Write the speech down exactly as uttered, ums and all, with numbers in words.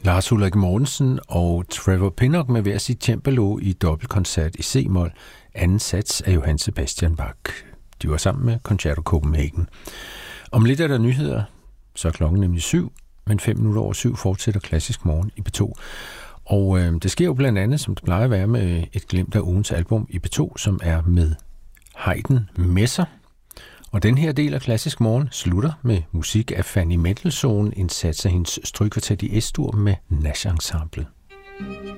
Lars Ulrik Mortensen og Trevor Pinnock med hver sit cembalo i dobbeltkoncert i C-mol, anden sats af Johann Sebastian Bach. De var sammen med Concerto Copenhagen. Om lidt er der nyheder, så er klokken nemlig syv, men fem minutter over syv fortsætter Klassisk Morgen i P to. Og øh, det sker jo blandt andet, som det plejer at være, med et glimt af ugens album i P to, som er med Haydn Messer. Og den her del af Klassisk Morgen slutter med musik af Fanny Mendelssohn, en sats af hendes strygkvartet i S-dur med Nash Ensemble.